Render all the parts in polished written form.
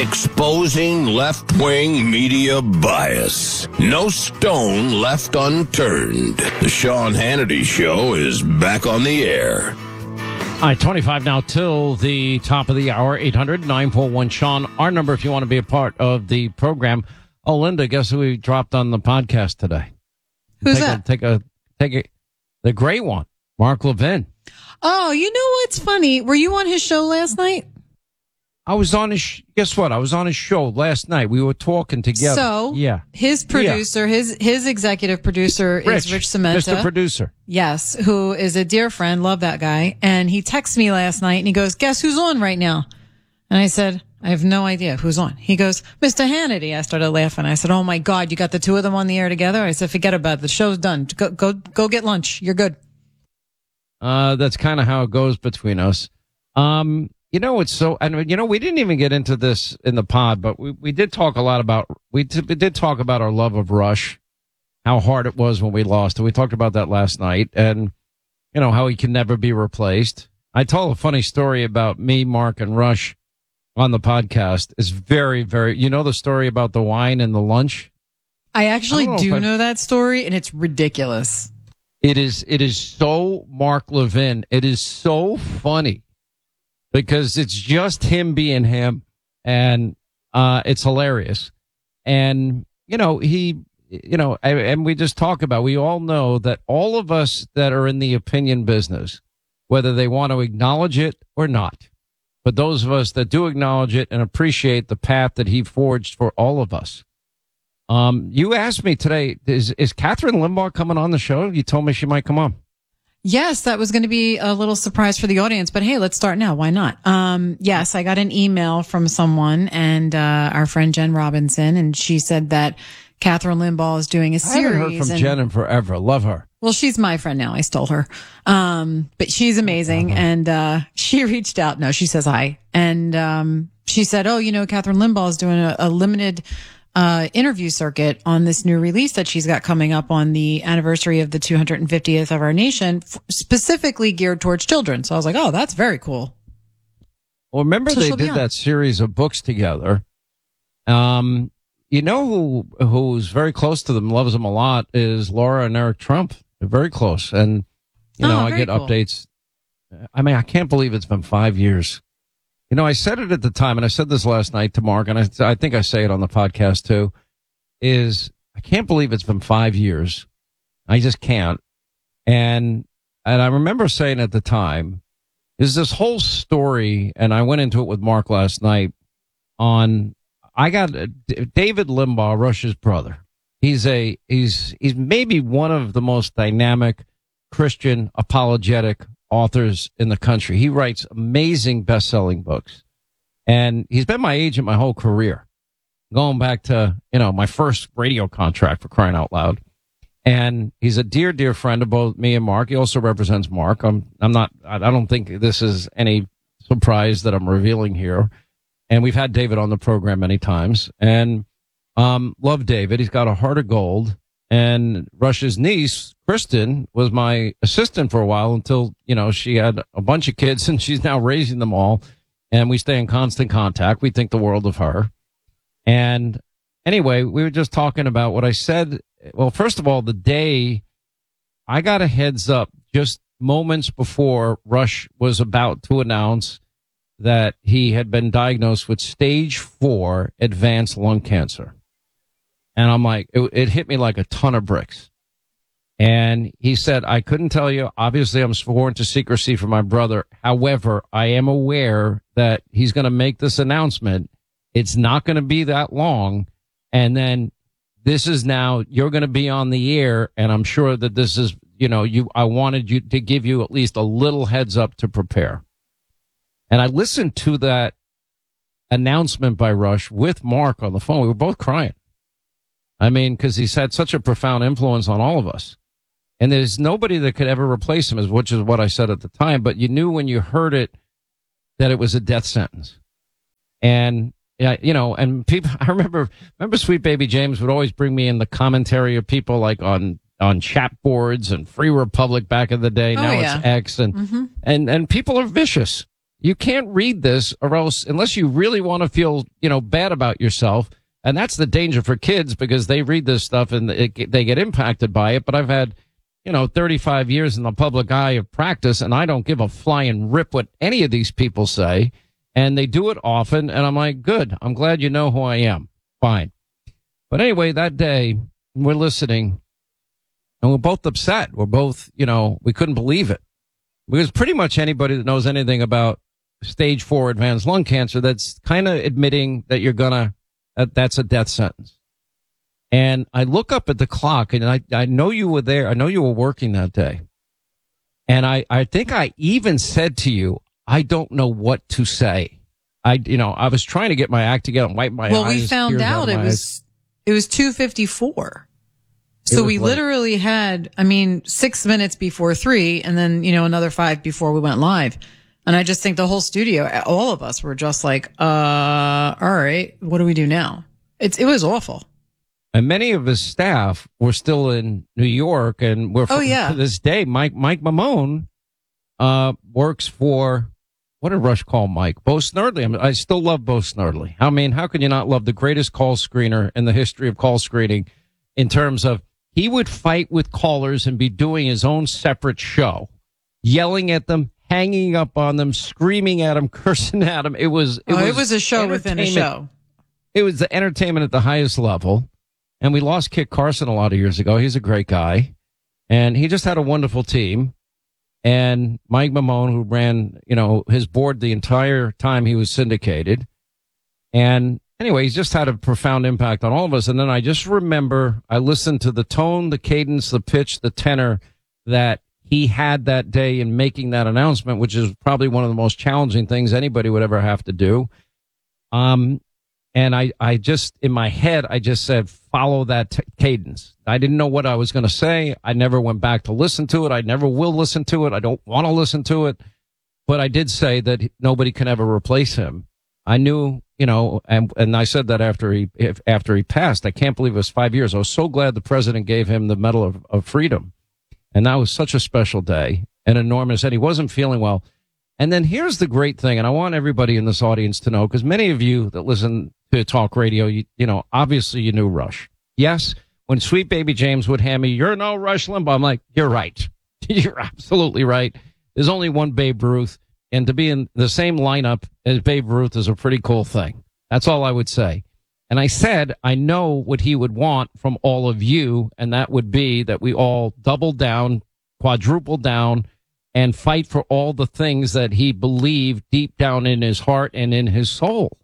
Exposing left-wing media bias. No stone left unturned. The Sean Hannity Show is back on the air. All right, 25 now till the top of the hour, 800-941-SEAN. Our number if you want to be a part of the program. Oh, Linda, guess who we dropped on the podcast today? Who's that? Take a, the great one, Mark Levin. Oh, you know what's funny? Were you on his show last night? I was on his, guess what? I was on his show last night. We were talking together. So, yeah. His producer, his executive producer is Rich Cementa. Mr. Producer. Yes, who is a dear friend. Love that guy. And he texted me last night and he goes, guess who's on right now? And I said, I have no idea who's on. He goes, Mr. Hannity. I started laughing. I said, oh my God, you got the two of them on the air together? I said, forget about it. The show's done. Go get lunch. You're good. That's kind of how it goes between us. You know, it's so, and you know, we didn't even get into this in the pod, but we did talk a lot about, we did talk about our love of Rush, how hard it was when we lost. And we talked about that last night and, you know, how he can never be replaced. I told a funny story about me, Mark, and Rush on the podcast. It's very, very, you know, the story about the wine and the lunch? I actually do know that story and it's ridiculous. It is so Mark Levin. It is so funny. Because it's just him being him, and it's hilarious. And, you know, and we just talk about, we all know that all of us that are in the opinion business, whether they want to acknowledge it or not, but those of us that do acknowledge it and appreciate the path that he forged for all of us. You asked me today, is Catherine Limbaugh coming on the show? You told me she might come on. Yes, that was going to be a little surprise for the audience, but hey, let's start now. Why not? Yes, I got an email from someone and, our friend Jen Robinson, and she said that Catherine Limbaugh is doing a series. I haven't heard from Jen in forever. Love her. Well, she's my friend now. I stole her. But she's amazing. And, she reached out. No, she says hi. And, she said, oh, you know, Catherine Limbaugh is doing a limited interview circuit on this new release that she's got coming up on the anniversary of the 250th of our nation, specifically geared towards children. So I was like, oh, that's very cool. Well, remember they did that series of books together. You know who's very close to them, loves them a lot, is Laura and Eric Trump. They're very close. And, you know, I get updates. I mean, I can't believe it's been 5 years. You know, I said it at the time, and I said this last night to Mark, and I think I say it on the podcast too, is I can't believe it's been 5 years. I just can't. And I remember saying at the time, is this whole story, and I went into it with Mark last night on, I got David Limbaugh, Rush's brother. He's maybe one of the most dynamic Christian apologetic authors in the country. He writes amazing best-selling books. And he's been my agent my whole career, going back to, you know, my first radio contract, for crying out loud. And he's a dear, dear friend of both me and Mark. He also represents Mark. I don't think this is any surprise that I'm revealing here. And we've had David on the program many times and, love David. He's got a heart of gold. And Rush's niece, Kristen, was my assistant for a while until, you know, she had a bunch of kids and she's now raising them all. And we stay in constant contact. We think the world of her. And anyway, we were just talking about what I said. Well, first of all, the day I got a heads up just moments before Rush was about to announce that he had been diagnosed with stage 4 advanced lung cancer. And I'm like, it hit me like a ton of bricks. And he said, I couldn't tell you. Obviously, I'm sworn to secrecy for my brother. However, I am aware that he's going to make this announcement. It's not going to be that long. And then this is now, you're going to be on the air. And I'm sure that this is, you know, I wanted you to give you at least a little heads up to prepare. And I listened to that announcement by Rush with Mark on the phone. We were both crying. I mean, because he's had such a profound influence on all of us. And there's nobody that could ever replace him, which is what I said at the time. But you knew when you heard it that it was a death sentence. And, you know, and people, I remember Sweet Baby James would always bring me in the commentary of people like on chat boards and Free Republic back in the day. Now it's X. And people are vicious. You can't read this or else, unless you really want to feel, bad about yourself. And that's the danger for kids because they read this stuff and they get impacted by it. But I've had, 35 years in the public eye of practice, and I don't give a flying rip what any of these people say. And they do it often. And I'm like, good. I'm glad you know who I am. Fine. But anyway, that day we're listening and we're both upset. We're both, we couldn't believe it because pretty much anybody that knows anything about stage 4 advanced lung cancer, that's kind of admitting that that's a death sentence. And I look up at the clock and I know you were there. I know you were working that day. And I think I even said to you, I don't know what to say. I was trying to get my act together and wipe my eyes. Well, we found out it was 2:54. So we literally had, 6 minutes before 3 and then, another 5 before we went live. And I just think the whole studio, all of us were just like, all right, what do we do now? It was awful. And many of his staff were still in New York, and to this day, Mike Mamone works for, what did Rush call Mike? Bo Snerdley. I still love Bo Snerdley. How can you not love the greatest call screener in the history of call screening in terms of he would fight with callers and be doing his own separate show, yelling at them, hanging up on them, screaming at them, cursing at them. It was a show within a show. It was the entertainment at the highest level. And we lost Kit Carson a lot of years ago. He's a great guy. And he just had a wonderful team. And Mike Mamone, who ran, his board the entire time he was syndicated. And anyway, he's just had a profound impact on all of us. And then I just remember I listened to the tone, the cadence, the pitch, the tenor that he had that day in making that announcement, which is probably one of the most challenging things anybody would ever have to do. And I just, in my head, I just said, follow that cadence. I didn't know what I was going to say. I never went back to listen to it. I never will listen to it. I don't want to listen to it. But I did say that nobody can ever replace him. I knew, and I said that after he passed. I can't believe it was 5 years. I was so glad the president gave him the Medal of Freedom. And that was such a special day and enormous. And he wasn't feeling well. And then here's the great thing, and I want everybody in this audience to know, because many of you that listen to talk radio, obviously you knew Rush. Yes, when Sweet Baby James would hand me, "You're no Rush Limbaugh," I'm like, you're right. You're absolutely right. There's only one Babe Ruth, and to be in the same lineup as Babe Ruth is a pretty cool thing. That's all I would say. And I said, I know what he would want from all of you, and that would be that we all double down, quadruple down, and fight for all the things that he believed deep down in his heart and in his soul.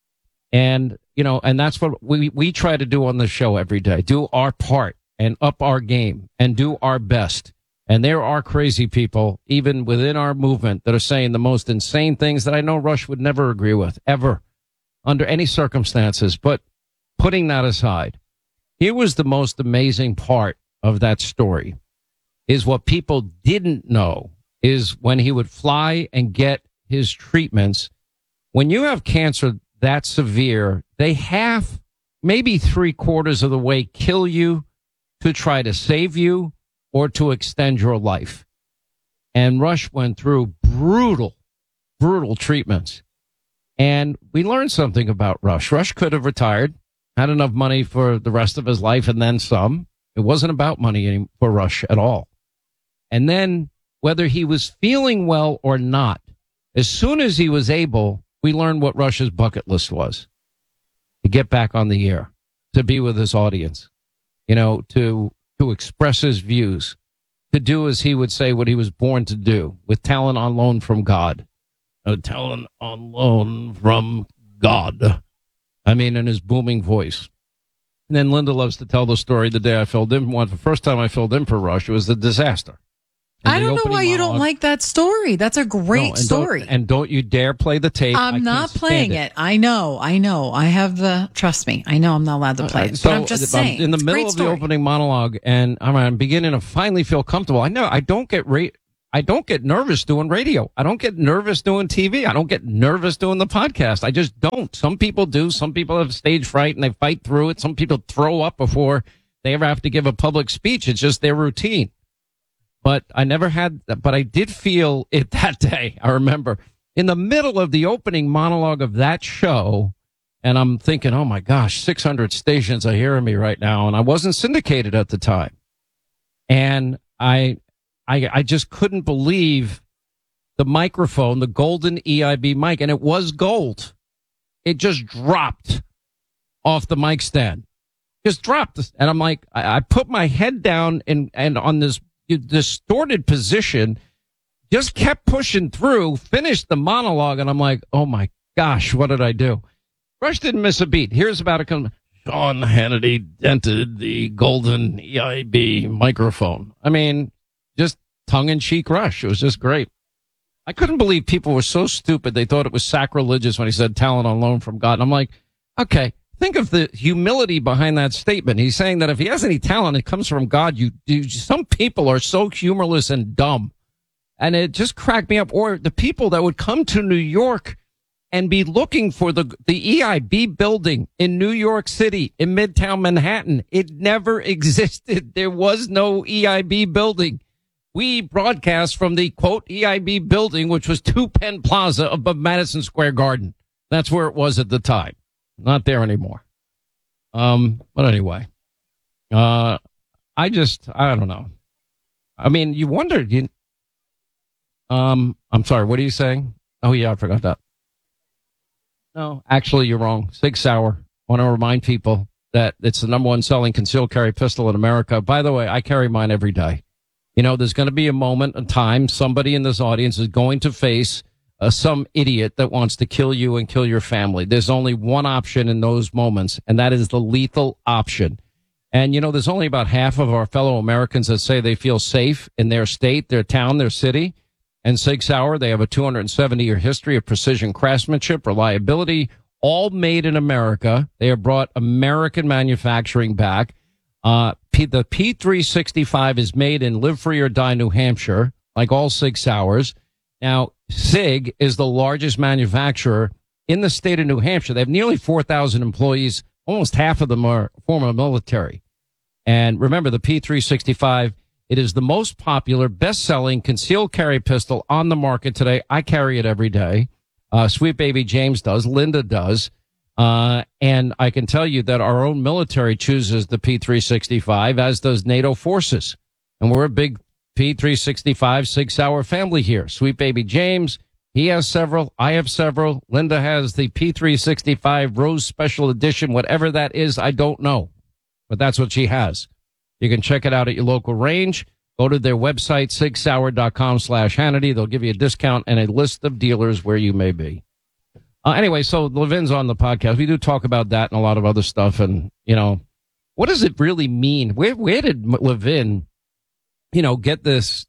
And, and that's what we try to do on the show every day. Do our part and up our game and do our best. And there are crazy people, even within our movement, that are saying the most insane things that I know Rush would never agree with, ever, under any circumstances. But putting that aside, here was the most amazing part of that story, is what people didn't know is when he would fly and get his treatments. When you have cancer that severe, they half, maybe 3/4 of the way kill you to try to save you or to extend your life. And Rush went through brutal treatments. And we learned something about Rush. Rush could have retired, had enough money for the rest of his life and then some. It wasn't about money for Rush at all. And then whether he was feeling well or not, as soon as he was able, we learned what Rush's bucket list was: to get back on the air, to be with his audience, to express his views, to do, as he would say, what he was born to do, with talent on loan from God. Talent on loan from God. In his booming voice. And then Linda loves to tell the story the day I filled in. The first time I filled in for Rush, it was a disaster. I don't know why you don't like that story. That's a great story. Don't you dare play the tape. I'm not playing it. I know. I have trust me. I know I'm not allowed to play it. But I'm just saying. In the middle of the opening monologue, and I'm beginning to finally feel comfortable. I know I don't get nervous doing radio. I don't get nervous doing TV. I don't get nervous doing the podcast. I just don't. Some people do. Some people have stage fright and they fight through it. Some people throw up before they ever have to give a public speech. It's just their routine. But I never had, but I did feel it that day. I remember in the middle of the opening monologue of that show. And I'm thinking, oh my gosh, 600 stations are hearing me right now. And I wasn't syndicated at the time. And I just couldn't believe the microphone, the golden EIB mic, and it was gold. It just dropped off the mic stand. Just dropped. And I'm like, I put my head down and on this distorted position, just kept pushing through, finished the monologue, and I'm like, oh my gosh, what did I do? Rush didn't miss a beat. Here's about to come. Sean Hannity dented the golden EIB microphone. I mean, just tongue-in-cheek Rush. It was just great. I couldn't believe people were so stupid. They thought it was sacrilegious when he said talent on loan from God. And I'm like, okay, think of the humility behind that statement. He's saying that if he has any talent, it comes from God. Some people are so humorless and dumb. And it just cracked me up. Or the people that would come to New York and be looking for the EIB building in New York City, in Midtown Manhattan. It never existed. There was no EIB building. We broadcast from the, quote, EIB building, which was 2 Penn Plaza above Madison Square Garden. That's where it was at the time. Not there anymore. But anyway, I don't know. I mean, you wondered, I'm sorry, what are you saying? Oh, yeah, I forgot that. No, actually, you're wrong. Sig Sauer. I want to remind people that it's the number one selling concealed carry pistol in America. By the way, I carry mine every day. There's going to be a moment in time, somebody in this audience is going to face some idiot that wants to kill you and kill your family. There's only one option in those moments, and that is the lethal option. And, there's only about half of our fellow Americans that say they feel safe in their state, their town, their city. And Sig Sauer, they have a 270-year history of precision craftsmanship, reliability, all made in America. They have brought American manufacturing back. The P365 is made in Live Free or Die, New Hampshire, like all Sig Sauers. Now, Sig is the largest manufacturer in the state of New Hampshire. They have nearly 4,000 employees. Almost half of them are former military. And remember, the P365, it is the most popular, best-selling concealed carry pistol on the market today. I carry it every day. Sweet baby James does. Linda does. And I can tell you that our own military chooses the P365, as does NATO forces. And we're a big P365 Sig Sauer family here. Sweet baby James, he has several. I have several. Linda has the P365 Rose Special Edition, whatever that is, I don't know. But that's what she has. You can check it out at your local range. Go to their website, sigsauer.com/Hannity. They'll give you a discount and a list of dealers where you may be. Anyway, so Levin's on the podcast. We do talk about that and a lot of other stuff. And, what does it really mean? Where did Levin, get this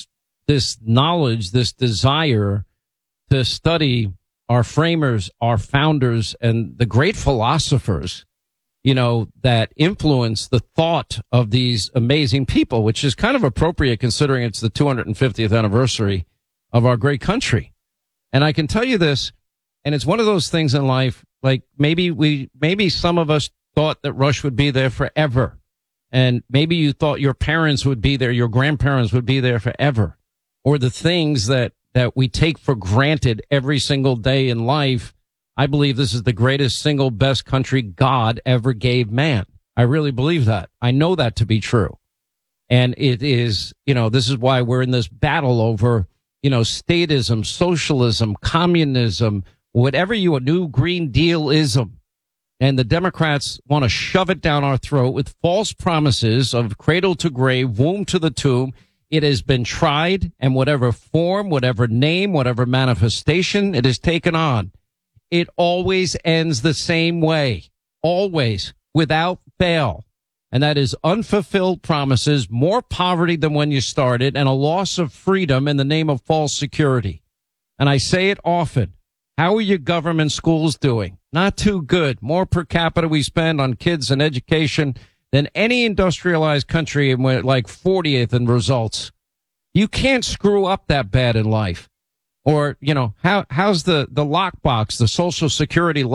knowledge, this desire to study our framers, our founders, and the great philosophers, that influence the thought of these amazing people, which is kind of appropriate considering it's the 250th anniversary of our great country. And I can tell you this, and it's one of those things in life, like maybe some of us thought that Rush would be there forever. And maybe you thought your parents would be there, your grandparents would be there forever. Or the things that we take for granted every single day in life. I believe this is the greatest single best country God ever gave man. I really believe that. I know that to be true. And it is, this is why we're in this battle over, statism, socialism, communism, whatever a new Green Deal-ism. And the Democrats want to shove it down our throat with false promises of cradle to grave, womb to the tomb. It has been tried, and whatever form, whatever name, whatever manifestation it has taken on, it always ends the same way, always, without fail. And that is unfulfilled promises, more poverty than when you started, and a loss of freedom in the name of false security. And I say it often. How are your government schools doing? Not too good. More per capita we spend on kids and education than any industrialized country, and we're like 40th in results. You can't screw up that bad in life. Or, how's the lockbox, the Social Security